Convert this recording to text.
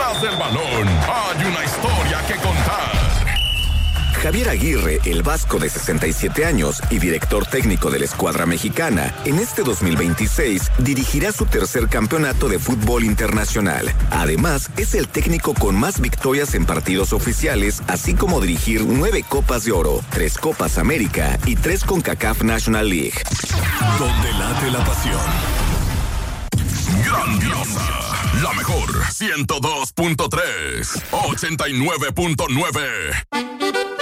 Detrás del balón hay una historia que contar. Javier Aguirre, el vasco de 67 años y director técnico de la escuadra mexicana, en este 2026 dirigirá su tercer campeonato de fútbol internacional. Además, es el técnico con más victorias en partidos oficiales, así como dirigir 9 Copas de Oro, 3 Copas América y 3 CONCACAF National League. Donde late la pasión. Grandiosa, la mejor 102.3, 89.9.